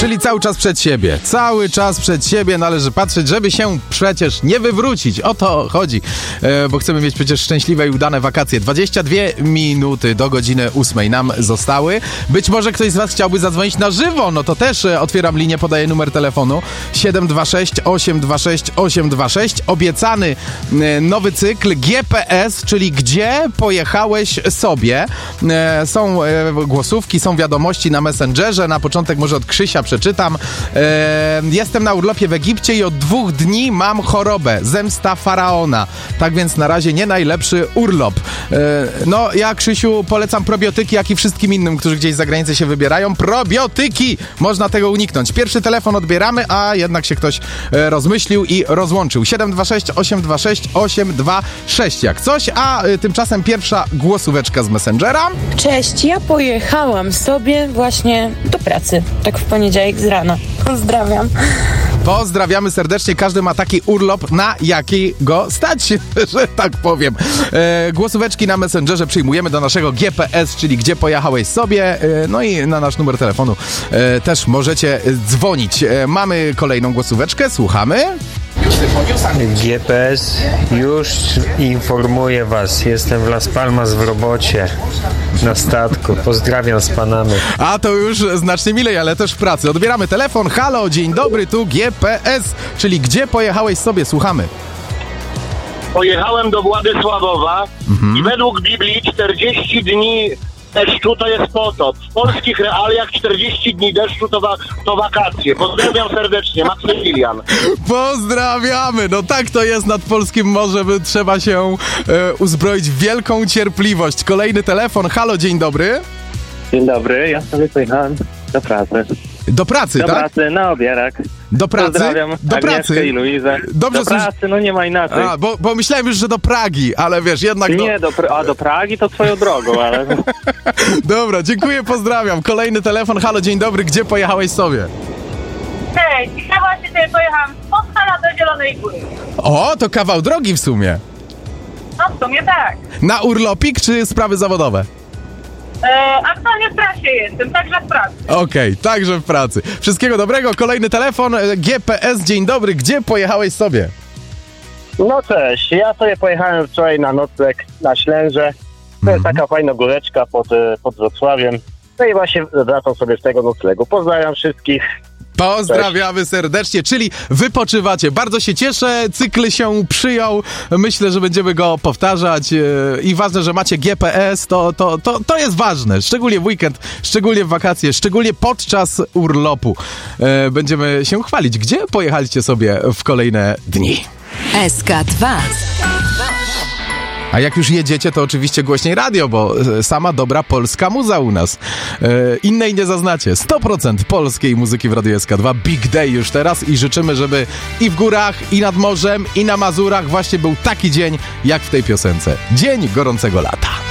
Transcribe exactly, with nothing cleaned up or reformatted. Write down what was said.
Czyli cały czas przed siebie. Cały czas przed siebie należy patrzeć, żeby się przecież nie wywrócić. O to chodzi, e, bo chcemy mieć przecież szczęśliwe i udane wakacje. dwadzieścia dwie minuty do godziny ósmej nam zostały. Być może ktoś z was chciałby zadzwonić na żywo, no to też e, otwieram linię, podaję numer telefonu siedem dwa sześć osiem dwa sześć osiem dwa sześć. Obiecany e, nowy cykl G P S, czyli gdzie pojechałeś sobie. E, są e, głosówki, są wiadomości na Messengerze. Na początek może od Krzysia przeczytam. E, jestem na urlopie w Egipcie i od dwóch dni mam chorobę. Zemsta faraona. Tak więc na razie nie najlepszy urlop. E, no ja, Krzysiu, polecam probiotyki, jak i wszystkim innym, którzy gdzieś za granicę się wybierają. Probiotyki! Można tego uniknąć. Pierwszy telefon odbieramy, a jednak się ktoś e, rozmyślił i rozłączył. siedem dwa sześć osiem dwa sześć osiem dwa sześć jak coś, a e, tymczasem pierwsza głosóweczka z Messengera. Cześć, ja pojechałam sobie właśnie do pracy, tak w poniedziałek z rana. Pozdrawiam. Pozdrawiamy serdecznie. Każdy ma taki urlop, na jaki go stać, że tak powiem. E, głosóweczki na Messengerze przyjmujemy do naszego G P S, czyli gdzie pojechałeś sobie. E, no i na nasz numer telefonu e, też możecie dzwonić. E, mamy kolejną głosóweczkę, słuchamy. G P S już informuje was. Jestem w Las Palmas w robocie na statku. Pozdrawiam z Panamy. A to już znacznie milej, ale też w pracy. Odbieramy telefon. Halo, dzień dobry, tu G P S, czyli gdzie pojechałeś sobie? Słuchamy. Pojechałem do Władysławowa mhm. i według Biblii czterdzieści dni deszczu to jest potop. W polskich realiach czterdzieści dni deszczu to, wa- to wakacje. Pozdrawiam serdecznie, Maksymilian. Pozdrawiamy! No tak to jest nad polskim morzem. Trzeba się e, uzbroić w wielką cierpliwość. Kolejny telefon. Halo, dzień dobry. Dzień dobry, ja sobie pojechałem do pracy. Do pracy, do tak? Do pracy, na obierak. Do pracy? Pozdrawiam do Agnieszkę pracy. i Luizę. Dobrze, do pracy, no nie ma inaczej. A, bo, bo myślałem już, że do Pragi, ale wiesz, jednak... Nie, do... do, a do Pragi to twoją drogą, ale... Dobra, dziękuję, pozdrawiam. Kolejny telefon. Halo, dzień dobry, gdzie pojechałeś sobie? Cześć, ja właśnie sobie pojechałam z Podhala do Zielonej Góry. O, to kawał drogi w sumie. No w sumie tak. Na urlopik czy sprawy zawodowe? E, aktualnie w prasie jestem, także w pracy. Okej, okay, także w pracy. Wszystkiego dobrego. Kolejny telefon. G P S, dzień dobry. Gdzie pojechałeś sobie? No cześć, ja sobie pojechałem wczoraj na nocleg na Ślęże. To jest taka fajna góreczka pod, pod Wrocławiem. No i właśnie wracam sobie z tego noclegu. Pozdrawiam wszystkich. Pozdrawiamy Cześć. serdecznie, czyli wypoczywacie. Bardzo się cieszę, cykl się przyjął. Myślę, że będziemy go powtarzać i ważne, że macie G P S, to, to, to, to jest ważne. Szczególnie w weekend, szczególnie w wakacje, szczególnie podczas urlopu. Będziemy się chwalić, gdzie pojechaliście sobie w kolejne dni. S K dwa. A jak już jedziecie, to oczywiście głośniej radio, bo sama dobra polska muza u nas. E, innej nie zaznacie. sto procent polskiej muzyki w Radiu S K dwa. Big day już teraz i życzymy, żeby i w górach, i nad morzem, i na Mazurach właśnie był taki dzień, jak w tej piosence. Dzień gorącego lata.